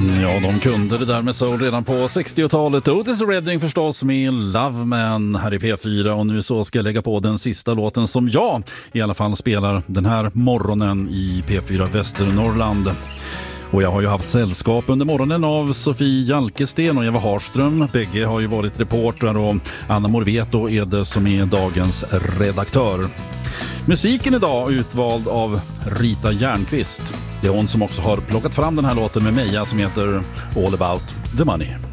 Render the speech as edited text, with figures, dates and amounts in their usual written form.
Ja, de kunde det där med soul redan på 60-talet. Otis Redding förstås med Love Man här i P4. Och nu så ska jag lägga på den sista låten som jag i alla fall spelar den här morgonen i P4 Västernorrland. Och jag har ju haft sällskap under morgonen av Sofie Jalkesten och Eva Harström. Bägge har ju varit reportrar och Anna Morveto är det som är dagens redaktör. Musiken idag utvald av Rita Järnqvist. Det är hon som också har plockat fram den här låten med Meja som heter All About the Money.